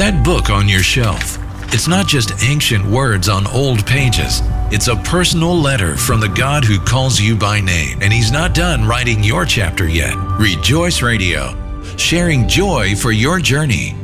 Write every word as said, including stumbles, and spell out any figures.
That book on your shelf, it's not just ancient words on old pages. It's a personal letter from the God who calls you by name, and He's not done writing your chapter yet. Rejoice Radio, sharing joy for your journey.